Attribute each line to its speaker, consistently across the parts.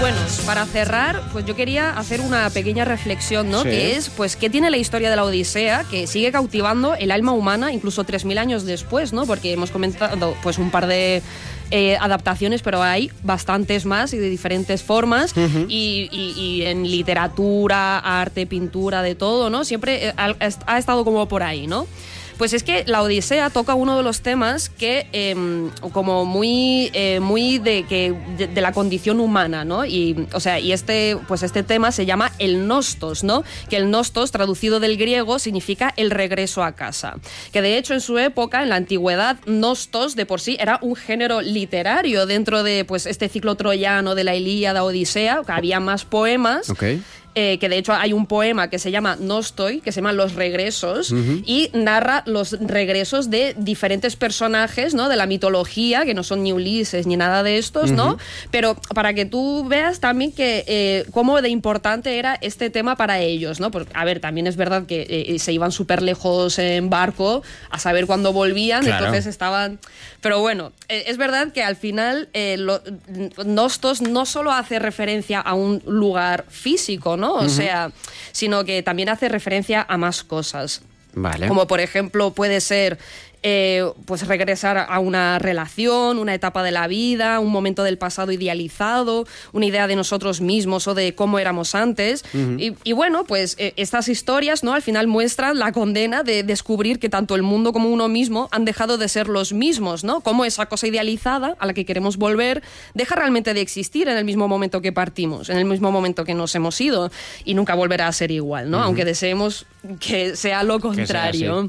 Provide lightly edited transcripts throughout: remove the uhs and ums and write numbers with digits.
Speaker 1: bueno, para cerrar, pues yo quería hacer una pequeña reflexión, ¿no?
Speaker 2: Sí.
Speaker 1: Que es, pues, ¿qué tiene la historia de la Odisea que sigue cautivando el alma humana incluso 3000 años después, ¿no? Porque hemos comentado, pues, un par de adaptaciones, pero hay bastantes más y de diferentes formas, y en literatura, arte, pintura, de todo, ¿no? Siempre ha estado como por ahí, ¿no? Pues es que la Odisea toca uno de los temas que como muy de la condición humana, ¿no? Y este tema se llama el nostos, ¿no? Que el nostos, traducido del griego, significa el regreso a casa. Que de hecho en su época, en la antigüedad, nostos de por sí era un género literario dentro de, pues, este ciclo troyano de la Ilíada, Odisea, que había más poemas.
Speaker 2: Okay.
Speaker 1: Que de hecho hay un poema que se llama Nostoi, que se llama Los regresos, y narra los regresos de diferentes personajes, ¿no? De la mitología, que no son ni Ulises ni nada de estos, ¿no? Pero para que tú veas también que cómo de importante era este tema para ellos, ¿no? Porque, a ver, también es verdad que se iban súper lejos en barco a saber cuándo volvían, claro. Entonces estaban... Pero bueno, es verdad que al final Nostos no solo hace referencia a un lugar físico, ¿no? O sea, sino que también hace referencia a más cosas.
Speaker 2: Vale.
Speaker 1: Como por ejemplo puede ser pues regresar a una relación, una etapa de la vida, un momento del pasado idealizado, una idea de nosotros mismos o de cómo éramos antes. Y bueno, pues estas historias, ¿no? Al final muestran la condena de descubrir que tanto el mundo como uno mismo han dejado de ser los mismos, ¿no? Cómo esa cosa idealizada a la que queremos volver deja realmente de existir en el mismo momento que partimos, en el mismo momento que nos hemos ido, y nunca volverá a ser igual, ¿no? Aunque deseemos que sea lo contrario.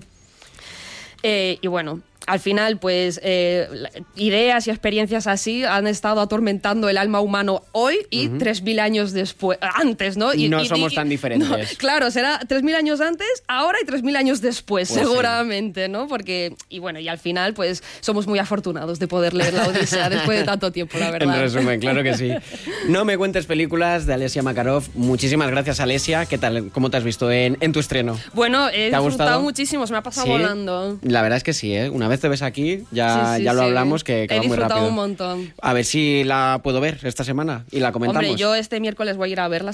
Speaker 1: Y bueno, al final, pues, ideas y experiencias así han estado atormentando el alma humano hoy y 3000 años después, antes, ¿no?
Speaker 2: Y no somos tan diferentes.
Speaker 1: No, claro, será 3000 años antes, ahora y 3000 años después, pues seguramente, sí. ¿No? Porque, y bueno, y al final, pues, somos muy afortunados de poder leer la Odisea después de tanto tiempo, la verdad.
Speaker 2: En resumen, claro que sí. No me cuentes películas, de Alessia Makarov. Muchísimas gracias, Alessia. ¿Qué tal? ¿Cómo te has visto en tu estreno?
Speaker 1: Bueno, he disfrutado muchísimo, se me ha pasado volando.
Speaker 2: La verdad es que sí, ¿eh? Una vez te ves aquí, ya lo hablamos, que va muy rápido.
Speaker 1: He disfrutado un montón.
Speaker 2: A ver si la puedo ver esta semana y la comentamos.
Speaker 1: Hombre, yo este miércoles voy a ir a verla